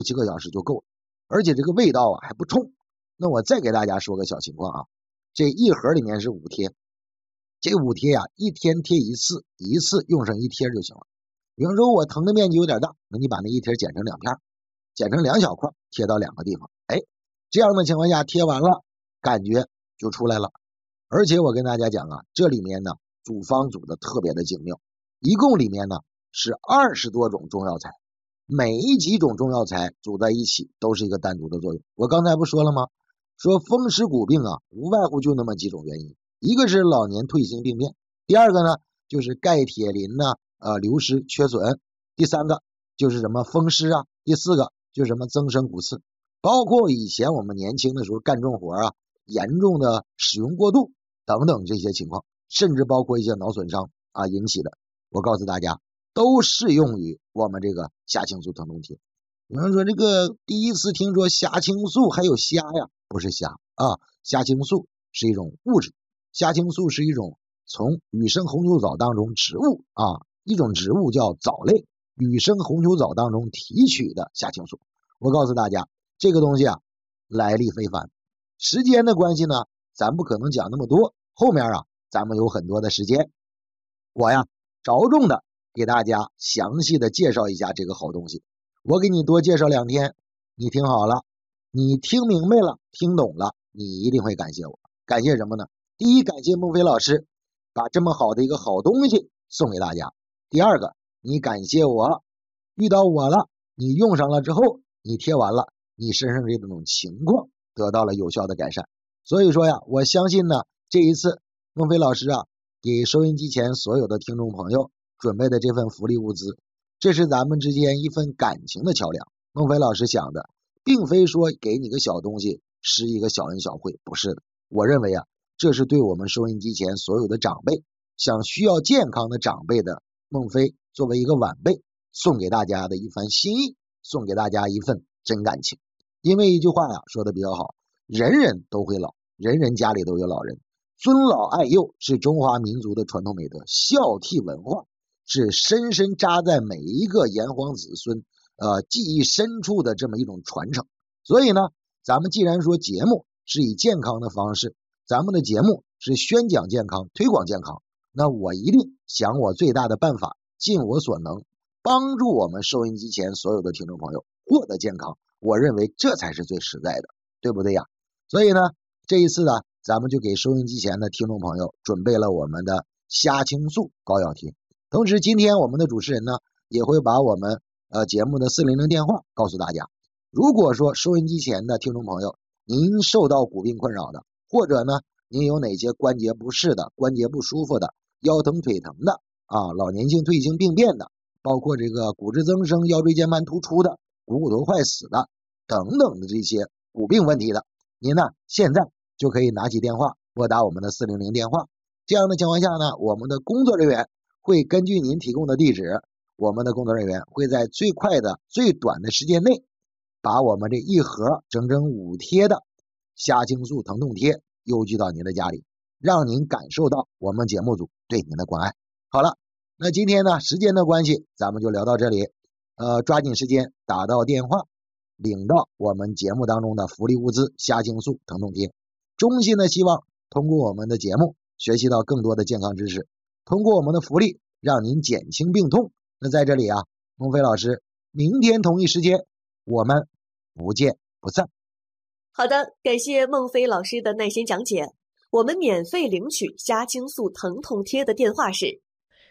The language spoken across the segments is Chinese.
7个小时就够了，而且这个味道还不冲。那我再给大家说个小情况啊，这一盒里面是5贴，这5贴呀，1天贴1次，一次用上1贴就行了。比方说我疼的面积有点大，那你把那1贴剪成2片，剪成2小块，贴到2个地方，这样的情况下贴完了，感觉就出来了。而且我跟大家讲啊，这里面呢组方组的特别的精妙，一共里面呢是20多种中药材，每一几种中药材组在一起都是一个单独的作用。我刚才不说了吗？说风湿骨病啊，无外乎就那么几种原因，一个是老年退行病变，第二个呢就是钙铁磷呢流失缺损，第三个就是什么风湿啊，第四个就是什么增生骨刺，包括以前我们年轻的时候干重活啊，严重的使用过度等等这些情况，甚至包括一些脑损伤啊引起的，我告诉大家都适用于我们这个虾青素疼痛贴。有人说这个第一次听说虾青素还有虾呀，不是虾啊，虾青素是一种物质，虾青素是一种从羽生红球藻当中植物啊，一种植物叫藻类，羽生红球藻当中提取的虾青素。我告诉大家这个东西啊来历非凡，时间的关系呢咱不可能讲那么多，后面啊咱们有很多的时间，我呀着重的给大家详细的介绍一下这个好东西。我给你多介绍2天，你听好了，你听明白了，听懂了，你一定会感谢我。感谢什么呢？第一，感谢孟非老师把这么好的一个好东西送给大家。第二个，你感谢我遇到我了，你用上了之后，你贴完了，你身上这种情况得到了有效的改善。所以说呀，我相信呢，这一次孟非老师啊给收音机前所有的听众朋友准备的这份福利物资，这是咱们之间一份感情的桥梁。孟非老师想的并非说给你个小东西施一个小恩小惠，不是的。我认为啊，这是对我们收音机前所有的长辈，想需要健康的长辈的孟非作为一个晚辈送给大家的一番心意，送给大家一份真感情。因为一句话呀说的比较好，人人都会老，人人家里都有老人，尊老爱幼是中华民族的传统美德，孝悌文化是深深扎在每一个炎黄子孙记忆深处的这么一种传承。所以呢，咱们既然说节目是以健康的方式，咱们的节目是宣讲健康推广健康，那我一定想我最大的办法，尽我所能帮助我们收音机前所有的听众朋友获得健康，我认为这才是最实在的，对不对呀？所以呢，这一次呢，咱们就给收音机前的听众朋友准备了我们的虾青素膏药贴。同时今天我们的主持人呢也会把我们节目的400电话告诉大家。如果说收音机前的听众朋友您受到骨病困扰的，或者呢您有哪些关节不适的、关节不舒服的、腰疼腿疼的啊、老年性退行病变的，包括这个骨质增生、腰椎间盘突出的、股骨头坏死的等等的这些骨病问题的，您呢现在就可以拿起电话拨打我们的400电话。这样的情况下呢，我们的工作人员会根据您提供的地址，我们的工作人员会在最快的最短的时间内把我们这一盒整整5贴的虾青素疼痛贴邮寄到您的家里，让您感受到我们节目组对您的关爱。好了，那今天呢时间的关系咱们就聊到这里，抓紧时间打到电话领到我们节目当中的福利物资虾青素疼痛贴。衷心的希望通过我们的节目学习到更多的健康知识，通过我们的福利让您减轻病痛。那在这里啊，孟非老师明天同一时间我们不见不散。 好的，感谢孟非老师的耐心讲解。我们免费领取虾青素疼痛贴的电话是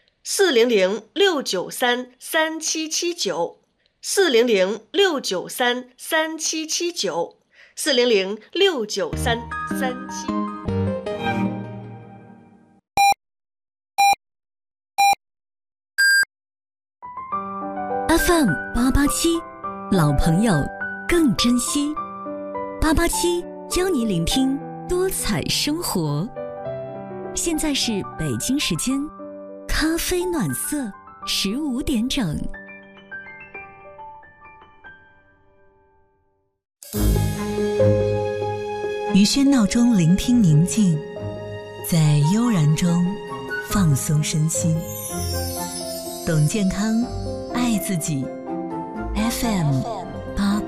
400-693-3779 400-693-3779 400-693-3779。 FM 887，老朋友更珍惜。887邀你聆听多彩生活。现在是北京时间咖啡暖色15点整。于喧闹中聆听宁静，在悠然中放松身心。懂健康，爱自己。FM